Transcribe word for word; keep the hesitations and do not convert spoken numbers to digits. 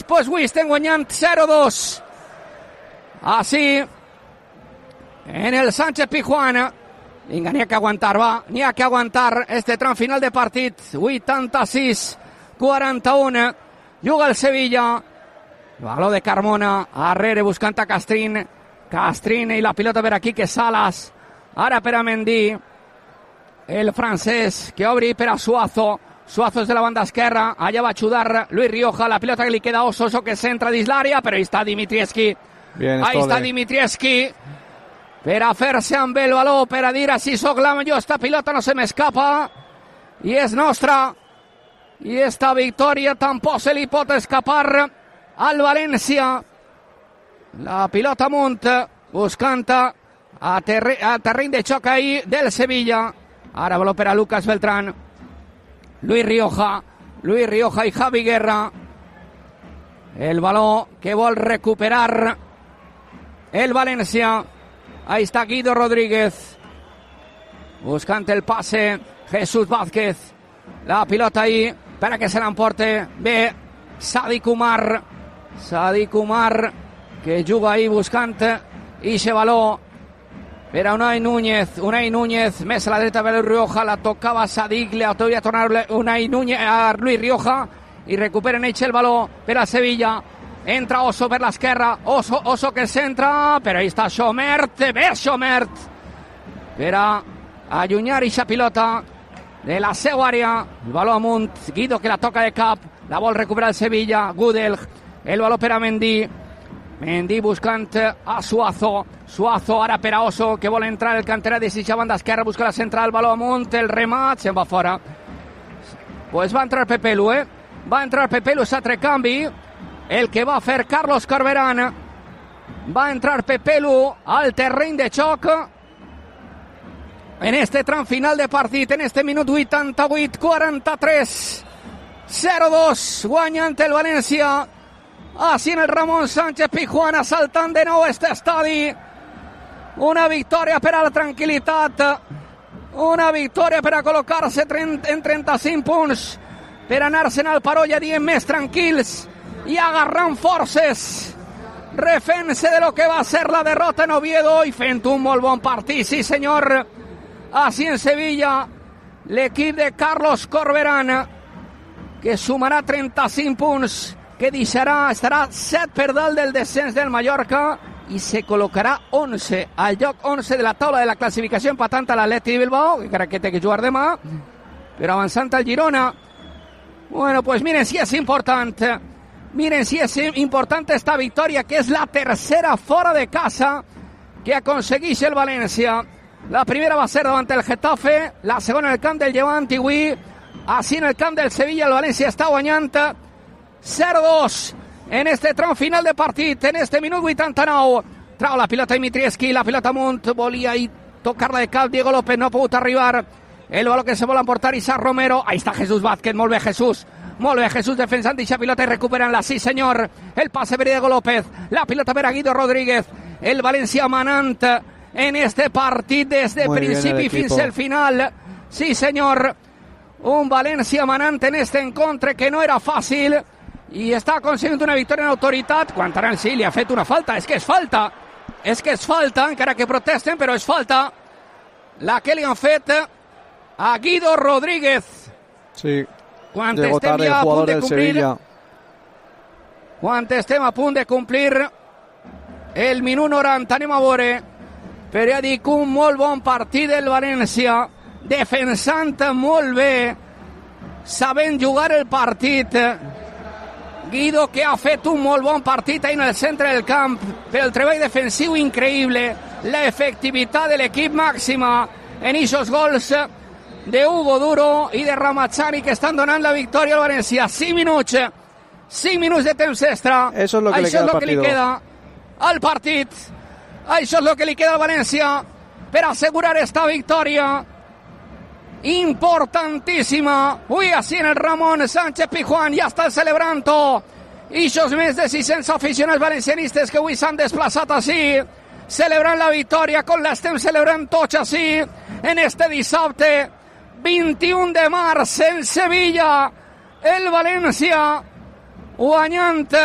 pues avui estem guanyant zero dos. Així, en el Sánchez Pizjuán. Vinga, n'hi ha que aguantar, va. N'hi ha que aguantar este tram final de partit. vuitanta-sis quaranta-u. Juga el Sevilla. Baló de Carmona. Arrere buscant a Castrín. Castrín i la pilota per aquí, que Salas. Ara per a Mendy. El francès que obri per a Suazo. Suazo és de la banda esquerra. Allà va a ajudar Luis Rioja. La pilota que li queda a Oso. Oso que centra dins l'àrea, però ahí està Dimitrievski. Bien, ahí està Dimitrievski. Per a fer-se amb el baló, per a dir així soc la millor, esta pilota no se m'escapa i és nostra, i esta victòria tampoc se li pot escapar al València. La pilota amunt, buscant a, terre, a terreny de xoc ahí del Sevilla. Ara baló per a Lucas Beltrán. Luis Rioja, Luis Rioja i Javi Guerra. El baló que vol recuperar el València. Ahí está Guido Rodríguez. Buscant el pase. Jesús Vázquez. La pilota ahí para que se l'emporte. Bé, Sadik Umar. Sadik Umar que juga ahí buscant ixe baló per a Unai Núñez. Unai Núñez més a la dreta per Luis Rioja. La tocava Sadik. Le hauria de tornar Unai Núñez a Luis Rioja i recuperen ells el baló per a Sevilla. Entra Oso per l'esquerra, Oso, Oso que centra, però ahí està Schomert, bé Schomert, per a allunyar aquesta pilota de la seva àrea. El baló amunt, Guido que la toca de cap, la vol recuperar el Sevilla, Gudel, el baló per a Mendy, Mendy buscant a Suazo, Suazo ara per a Oso, que vol entrar el canterà de la banda esquerra, busca la central, el baló amunt, el remat, se'n va fora. Pues va entrar Pepelu, eh? Va entrar Pepelu, s'altre canvi. El que va fer Carlos Corberán. Va entrar Pepelu al terreny de xoc en este tram final de partit, en este minut vuitanta-vuit quaranta-tres. zero dos, guanyant el València. Així en el Ramon Sánchez Pizjuán, assaltant de nou este estadi. Una victòria per a la tranquil·litat. Una victòria per a col·locar-se en trenta-cinc punts, per anar-se'n al Paró, ja diem, més tranquils i agarrant forces, refent-se de lo que va ser la derrota en Oviedo i fent un molt bon partit, sí senyor. Així en Sevilla, l'equip de Carlos Corberán, que sumarà trenta-cinc punts, que deixarà, estarà set per dalt del descens del Mallorca i se col·locarà onze, al lloc onze de la taula de la classificació, empatant a l'Atleti de Bilbao, que encara que té que jugar demà, però avançant al Girona. Bueno, pues miren si és important. Miren si és important esta victòria, que és la tercera fora de casa que aconsegueix el València. La primera va ser davant el Getafe, la segona en el camp del Llevant i avui, així en el camp del Sevilla, el València està guanyant zero dos en este tram final de partit, en este minut vuitanta-nou. Trau la pilota Dimitrievski, la pilota amunt, volia i tocar-la de cap, Diego López no ha pogut arribar. El baló que se vol emportar Isaac Romero. Ahí está Jesús Vázquez, molt bé Jesús. Molt bé, Jesús defensant aquesta pilota i recuperan-la, sí senyor. El passe per Diego López, la pilota per a Guido Rodríguez. El València manant en este partit des de principi fins al final. Sí senyor, un València manant en este encontre que no era fàcil i està aconseguint una victòria en autoritat. Quantaran, sí, li ha fet una falta, és que és falta. És que és falta, encara que protesten, però és falta la que li han fet a Guido Rodríguez. Sí. Quan estem ja a punt de complir, quan estem a punt de complir el minut noranta, anem a veure, però ja dic, un molt bon partit del València, defensant molt bé, sabent jugar el partit. Guido, que ha fet un molt bon partit ahí en el centre del camp, però el treball defensiu increïble, la efectivitat de l'equip màxima en aquests gols de Hugo Duro i de Ramazzani, que estan donant la victòria al València. cinc minuts, cinc minuts de temps extra. Eso es lo que, Això le, queda és lo que li queda al partit. Això és lo que li queda al València per assegurar esta victòria importantíssima. Avui així en el Ramon Sánchez Pizjuán ja estan celebrant-ho. I aquests més de sis-cents aficionats valencianistes que avui s'han desplaçat així, celebrant la victòria, com l'estem celebrant tots així en este dissabte vint-i-u de març en Sevilla. El València guanyant